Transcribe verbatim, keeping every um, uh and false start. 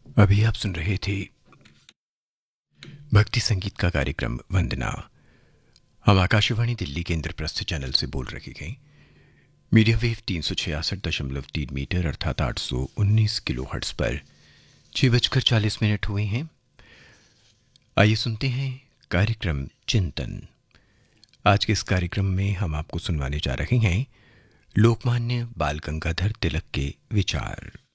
अभी आप सुन रहे थे भक्ति संगीत का कार्यक्रम वंदना। हम आकाशवाणी दिल्ली के इंद्रप्रस्थ चैनल से बोल रहे हैं। मीडियम वेव तीन सौ छियासठ दशमलव तीन मीटर अर्थात आठ सौ उन्नीस किलो हर्ट्स पर छः बजकर चालीस मिनट हुए हैं। आइए सुनते हैं कार्यक्रम चिंतन। आज के इस कार्यक्रम में हम आपको सुनवाने जा रहे हैं लोकमान्य बाल गंगाधर तिलक के विचार।